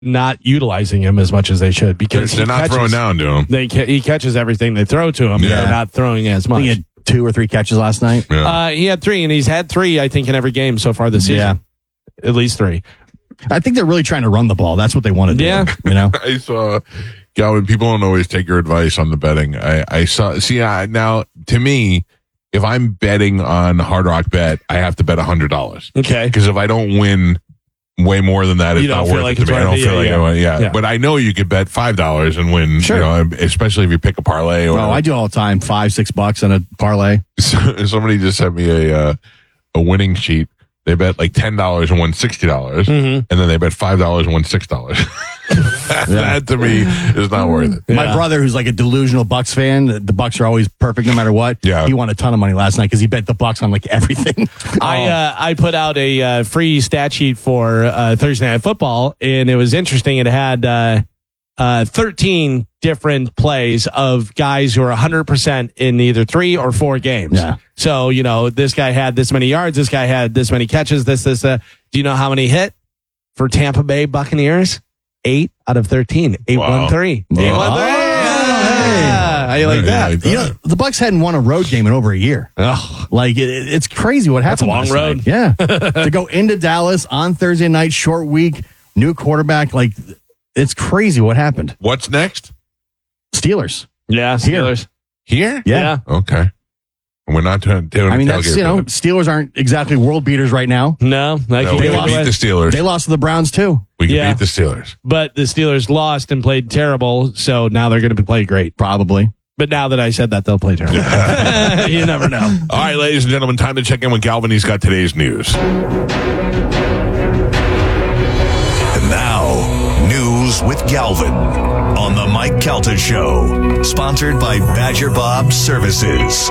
not utilizing him as much as they should because they're not throwing down to him. He catches everything they throw to him. Yeah. They're not throwing as much. He had 2 or 3 catches last night. Yeah. He had 3, and he's had 3, I think, in every game so far this season. Yeah. At least 3. I think they're really trying to run the ball. That's what they want to do. Yeah. You know? I saw, Galvin, people don't always take your advice on the betting. Now, to me, if I'm betting on Hard Rock Bet, I have to bet $100. Okay. Because if I don't win way more than that, it's not worth it to me. I don't feel like I want. Yeah. But I know you could bet $5 and win. Sure. You know, especially if you pick a parlay. Or I do all the time. $5-6 on a parlay. Somebody just sent me a winning sheet. They bet like $10 and won $60, and then they bet $5 and won $6. That to me is not worth it. My brother, who's like a delusional Bucks fan, the Bucks are always perfect no matter what. Yeah. He won a ton of money last night because he bet the Bucks on like everything. I put out a free stat sheet for Thursday Night Football, and it was interesting. It had 13 different plays of guys who are 100% in either 3 or 4 games. Yeah. So, you know, this guy had this many yards, this guy had this many catches, this. Do you know how many hit for Tampa Bay Buccaneers? 8 out of 13. 8-1-3. 8-1-3. Yeah. How you like that? You know, the Bucks hadn't won a road game in over a year. Oh, Like it's crazy what happened. That's a long road. Night. Yeah. To go into Dallas on Thursday night, short week, new quarterback, like it's crazy what happened. What's next? Steelers. yeah, Steelers. Here? Yeah. Okay. We're not doing. I mean, that's, Steelers aren't exactly world beaters right now. No, we can beat the Steelers. They lost to the Browns too. We can beat the Steelers. But the Steelers lost and played terrible, so now they're going to play great. Probably. But now that I said that, they'll play terrible. You never know. All right, ladies and gentlemen, time to check in with Galvin. He's got today's news. And now, news with Galvin on the Mike Calta Show, sponsored by Badger Bob Services.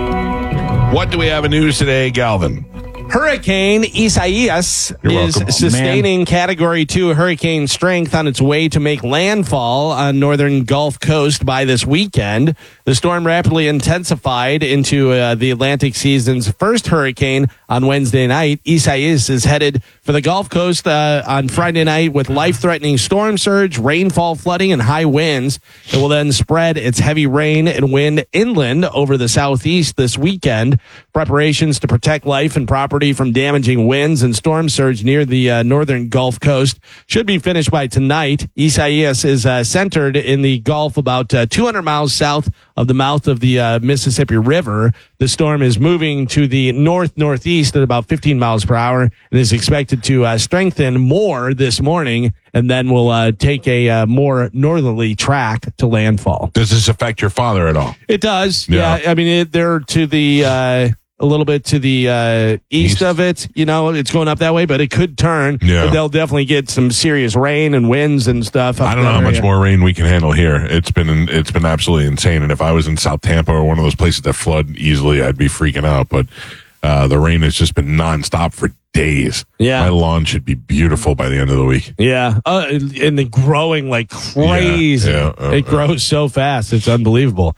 What do we have in news today, Galvin? Hurricane Isaias You're is welcome. sustaining Category 2 hurricane strength on its way to make landfall on northern Gulf Coast by this weekend. The storm rapidly intensified into the Atlantic season's first hurricane on Wednesday night. Isaias is headed for the Gulf Coast on Friday night with life-threatening storm surge, rainfall, flooding, and high winds. It will then spread its heavy rain and wind inland over the southeast this weekend. Preparations to protect life and property from damaging winds and storm surge near the northern Gulf Coast should be finished by tonight. Isaias is centered in the Gulf about 200 miles south of the mouth of the Mississippi River. The storm is moving to the north-northeast at about 15 miles per hour and is expected to strengthen more this morning and then will take a more northerly track to landfall. Does this affect your father at all? It does. Yeah. I mean, they're to the a little bit to the east of it. You know, it's going up that way, but it could turn. Yeah. But they'll definitely get some serious rain and winds and stuff. I don't know how much more rain we can handle here. It's been absolutely insane. And if I was in South Tampa or one of those places that flood easily, I'd be freaking out. But the rain has just been nonstop for days. Yeah. My lawn should be beautiful by the end of the week. Yeah. And the growing like crazy. Yeah. It grows so fast. It's unbelievable.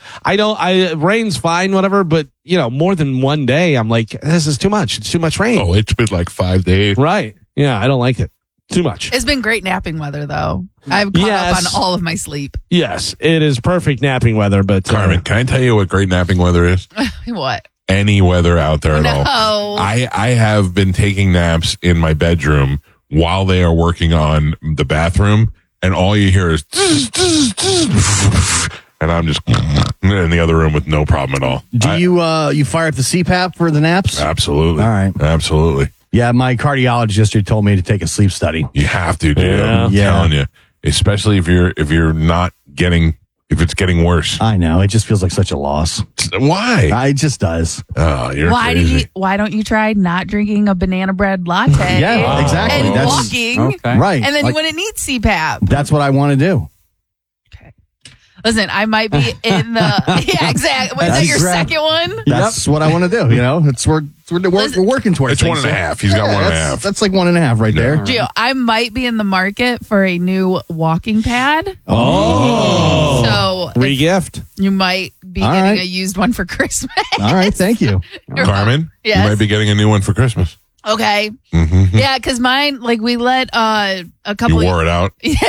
Rain's fine, whatever, but you know, more than one day, I'm like, this is too much. It's too much rain. Oh, it's been like 5 days. Right. Yeah. I don't like it. Too much. It's been great napping weather, though. I've caught up on all of my sleep. Yes. It is perfect napping weather, but Carmen, can I tell you what great napping weather is? What? Any weather out there at all. No. I have been taking naps in my bedroom while they are working on the bathroom, and all you hear is and I'm just in the other room with no problem at all. Do you fire up the CPAP for the naps? Absolutely. All right. Absolutely. Yeah, my cardiologist yesterday told me to take a sleep study. You have to, dude. Yeah. I'm telling you. Especially if you're not getting, if it's getting worse. I know. It just feels like such a loss. Why? It just does. Oh, you're crazy. Why don't you try not drinking a banana bread latte? Yeah, exactly. And That's walking. Okay. right. And then Like, you wouldn't need CPAP. that's what I want to do. Listen, I might be in the... Yeah, exactly. Was that your second one? That's what I want to do. You know, we're working towards It's 1.5. He's got 1.5. That's like 1.5 right there. Gio, I might be in the market for a new walking pad. Oh. So Regift. you might be All getting right. a used one for Christmas. All right. Thank you. Carmen, Yes. you might be getting a new one for Christmas. Okay. Mm-hmm. Yeah, because mine, like we let a couple. You wore it out.